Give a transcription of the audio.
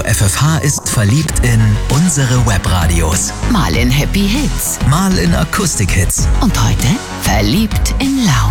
FFH ist verliebt in unsere Webradios. Mal in Happy Hits. Mal in Akustik-Hits. Und heute verliebt in Lounge.